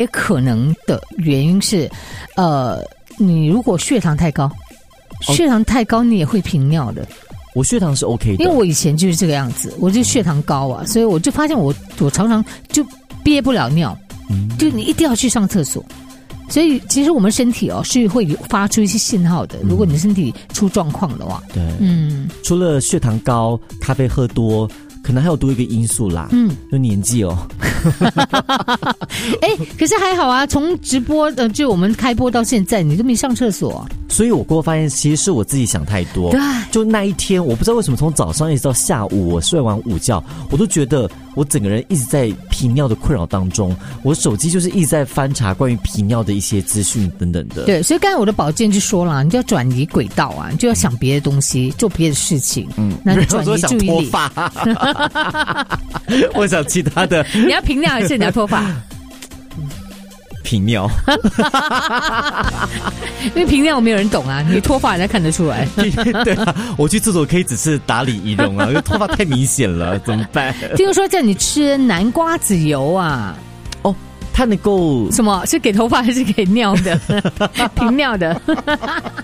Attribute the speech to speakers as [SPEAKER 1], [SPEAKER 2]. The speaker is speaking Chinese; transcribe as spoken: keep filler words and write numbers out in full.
[SPEAKER 1] 也可能的原因是，呃，你如果血糖太高，血糖太高你也会频尿的。
[SPEAKER 2] 我血糖是 OK 的，
[SPEAKER 1] 因为我以前就是这个样子，我就血糖高啊，所以我就发现我我常常就憋不了尿，嗯、就你一定要去上厕所。所以其实我们身体哦是会发出一些信号的，如果你身体出状况的话，
[SPEAKER 2] 对，嗯，除了血糖高、咖啡喝多，可能还有多一个因素啦，嗯，就年纪哦。
[SPEAKER 1] 哎，可是还好啊，从直播呃，就我们开播到现在，你都没上厕所、啊。
[SPEAKER 2] 所以我过后发现，其实是我自己想太多。
[SPEAKER 1] 对，
[SPEAKER 2] 就那一天，我不知道为什么从早上一直到下午，我睡完午觉，我都觉得我整个人一直在频尿的困扰当中。我手机就是一直在翻查关于频尿的一些资讯等等的。
[SPEAKER 1] 对，所以刚才我的保健就说了，你就要转移轨道啊，你就要想别的东西，做别的事情。嗯，那你转移注意力。
[SPEAKER 2] 我想其他的。
[SPEAKER 1] 你要频尿还是你要脱发？
[SPEAKER 2] 频尿。
[SPEAKER 1] 因为频尿没有人懂啊，你脱发人家看得出来。
[SPEAKER 2] 对啊，我去厕所可以只是打理仪容啊，因为脱发太明显了，怎么办？
[SPEAKER 1] 听说叫你吃南瓜籽油啊。
[SPEAKER 2] 哦，它能够
[SPEAKER 1] 什么是给头发还是给尿的？频尿的。